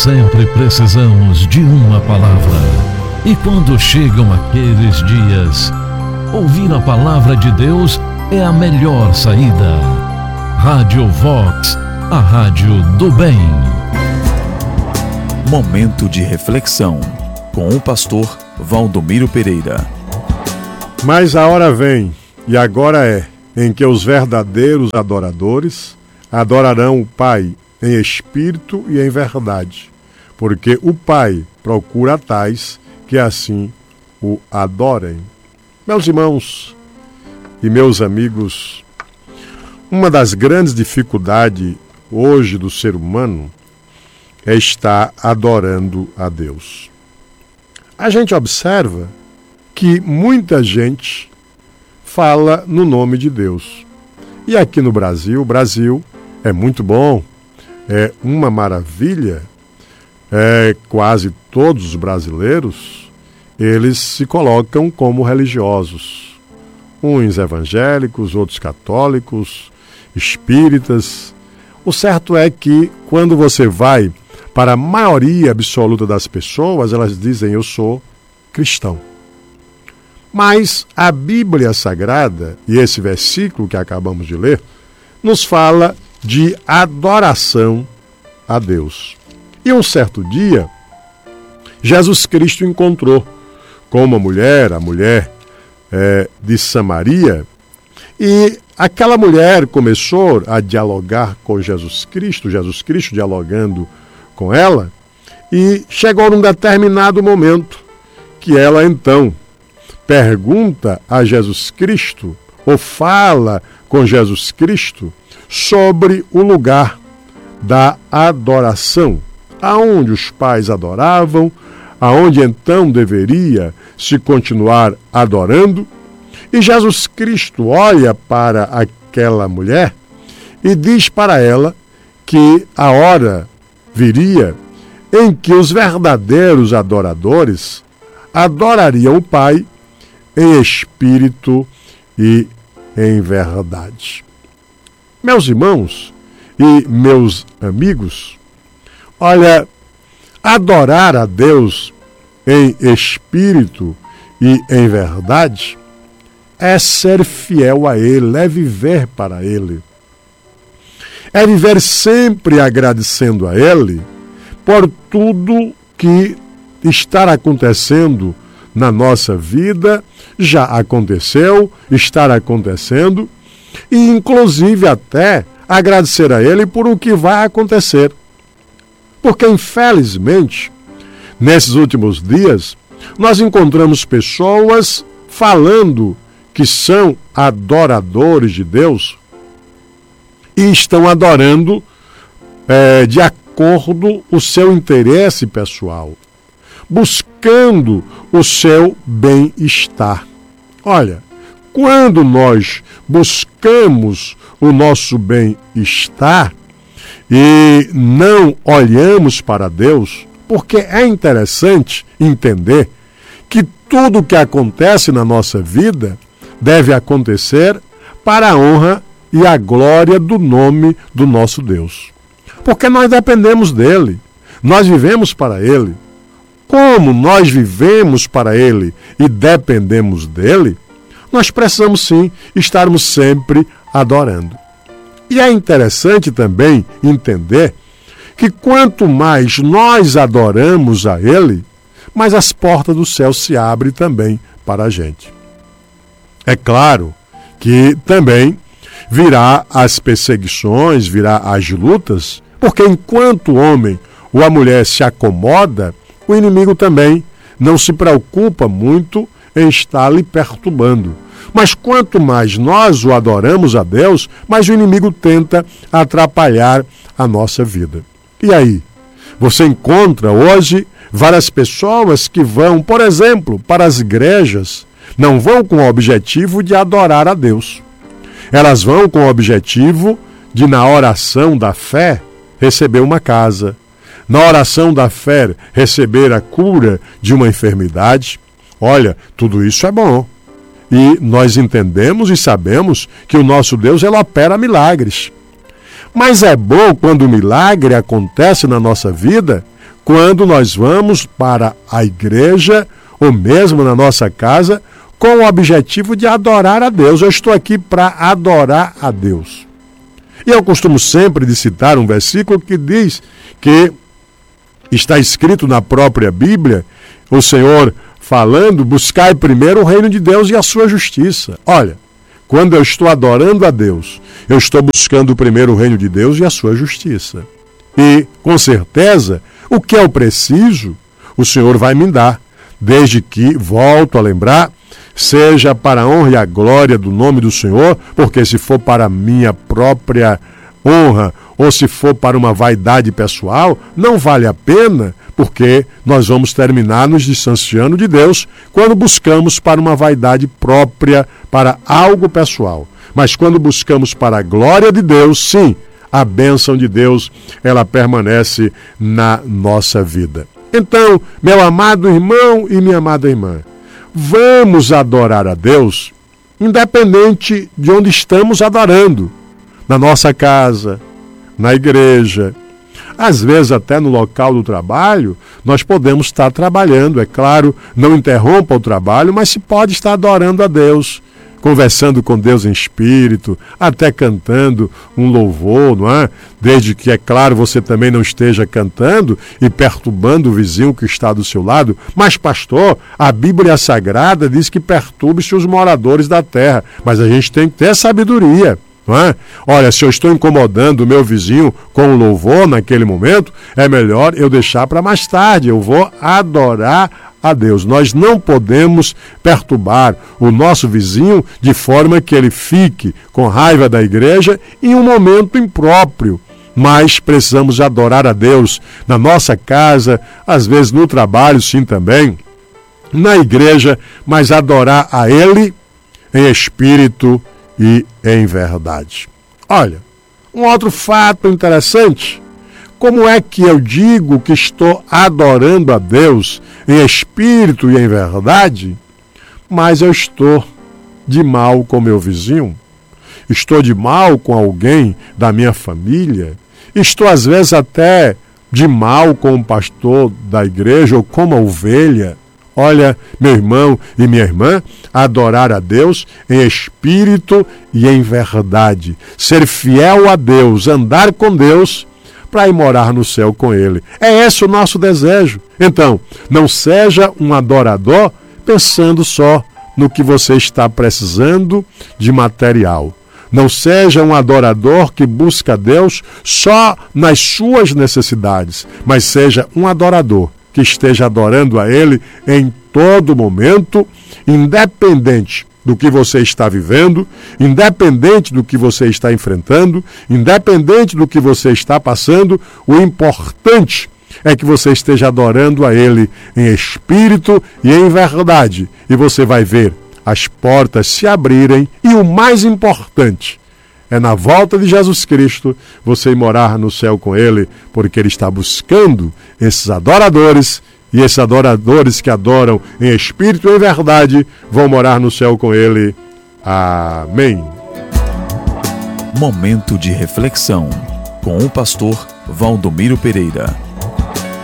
sempre precisamos de uma palavra. E quando chegam aqueles dias, ouvir a palavra de Deus é a melhor saída. Rádio Vox, a rádio do bem. Momento de reflexão, com o pastor Valdomiro Pereira. Mas a hora vem, e agora é, em que os verdadeiros adoradores adorarão o Pai em espírito e em verdade, porque o Pai procura tais que assim o adorem. Meus irmãos e meus amigos, uma das grandes dificuldades hoje do ser humano é estar adorando a Deus. A gente observa que muita gente fala no nome de Deus. E aqui no Brasil, o Brasil é muito bom, é uma maravilha. Quase todos os brasileiros, eles se colocam como religiosos. Uns evangélicos, outros católicos, espíritas. O certo é que quando você vai para a maioria absoluta das pessoas, elas dizem: eu sou cristão. Mas a Bíblia Sagrada, e esse versículo que acabamos de ler, nos fala de adoração a Deus. E um certo dia, Jesus Cristo encontrou com uma mulher, a mulher de Samaria, e aquela mulher começou a dialogar com Jesus Cristo dialogando com ela, e chegou num determinado momento que ela então pergunta a Jesus Cristo, ou fala com Jesus Cristo, sobre o lugar da adoração, aonde os pais adoravam, aonde então deveria se continuar adorando. E Jesus Cristo olha para aquela mulher e diz para ela que a hora viria em que os verdadeiros adoradores adorariam o Pai em espírito e em verdade. Meus irmãos e meus amigos, olha, adorar a Deus em espírito e em verdade é ser fiel a Ele, é viver para Ele. É viver sempre agradecendo a Ele por tudo que está acontecendo na nossa vida, já aconteceu, está acontecendo, e inclusive até agradecer a Ele por o que vai acontecer. Porque, infelizmente, nesses últimos dias, nós encontramos pessoas falando que são adoradores de Deus e estão adorando de acordo com o seu interesse pessoal, buscando o seu bem-estar. Olha, quando nós buscamos o nosso bem-estar e não olhamos para Deus, porque é interessante entender que tudo que acontece na nossa vida deve acontecer para a honra e a glória do nome do nosso Deus. Porque nós dependemos dele, nós vivemos para ele. Como nós vivemos para ele e dependemos dele, nós precisamos sim estarmos sempre adorando. E é interessante também entender que quanto mais nós adoramos a ele, mais as portas do céu se abrem também para a gente. É claro que também virá as perseguições, virá as lutas, porque enquanto o homem ou a mulher se acomoda, o inimigo também não se preocupa muito em estar lhe perturbando. Mas quanto mais nós o adoramos a Deus, mais o inimigo tenta atrapalhar a nossa vida. E aí? Você encontra hoje várias pessoas que vão, por exemplo, para as igrejas, não vão com o objetivo de adorar a Deus. Elas vão com o objetivo de, na oração da fé, receber uma casa. Na oração da fé, receber a cura de uma enfermidade. Olha, tudo isso é bom. E nós entendemos e sabemos que o nosso Deus, ele opera milagres. Mas é bom quando o milagre acontece na nossa vida quando nós vamos para a igreja ou mesmo na nossa casa com o objetivo de adorar a Deus. Eu estou aqui para adorar a Deus. E eu costumo sempre de citar um versículo que diz que está escrito na própria Bíblia, o Senhor falando: buscai primeiro o reino de Deus e a sua justiça. Olha, quando eu estou adorando a Deus, eu estou buscando primeiro o reino de Deus e a sua justiça. E, com certeza, o que eu preciso, o Senhor vai me dar, desde que, volto a lembrar, seja para a honra e a glória do nome do Senhor, porque se for para a minha própria honra ou se for para uma vaidade pessoal, não vale a pena, porque nós vamos terminar nos distanciando de Deus quando buscamos para uma vaidade própria, para algo pessoal. Mas quando buscamos para a glória de Deus, sim, a bênção de Deus, ela permanece na nossa vida. Então, meu amado irmão e minha amada irmã, vamos adorar a Deus, independente de onde estamos adorando. Na nossa casa, na igreja, às vezes até no local do trabalho, nós podemos estar trabalhando, é claro, não interrompa o trabalho, mas se pode estar adorando a Deus, conversando com Deus em espírito, até cantando um louvor, não é? Desde que, é claro, você também não esteja cantando e perturbando o vizinho que está do seu lado. Mas, pastor, a Bíblia Sagrada diz que perturbe-se os moradores da terra. Mas a gente tem que ter sabedoria, não é? Olha, se eu estou incomodando o meu vizinho com o louvor naquele momento, é melhor eu deixar para mais tarde. Eu vou adorar a Deus. Nós não podemos perturbar o nosso vizinho de forma que ele fique com raiva da igreja em um momento impróprio. Mas precisamos adorar a Deus na nossa casa, às vezes no trabalho, sim, também, na igreja, mas adorar a Ele em espírito e em verdade. Olha, um outro fato interessante: como é que eu digo que estou adorando a Deus em espírito e em verdade, mas eu estou de mal com meu vizinho? Estou de mal com alguém da minha família? Estou, às vezes, até de mal com o pastor da igreja ou com uma ovelha? Olha, meu irmão e minha irmã, adorar a Deus em espírito e em verdade. Ser fiel a Deus, andar com Deus, para ir morar no céu com Ele. É esse o nosso desejo. Então, não seja um adorador pensando só no que você está precisando de material. Não seja um adorador que busca Deus só nas suas necessidades, mas seja um adorador que esteja adorando a Ele em todo momento, independente do que você está vivendo, independente do que você está enfrentando, independente do que você está passando. O importante é que você esteja adorando a Ele em espírito e em verdade. E você vai ver as portas se abrirem e o mais importante é, na volta de Jesus Cristo, você ir morar no céu com Ele, porque Ele está buscando esses adoradores. E esses adoradores que adoram em espírito e em verdade vão morar no céu com Ele. Amém. Momento de reflexão com o pastor Valdomiro Pereira.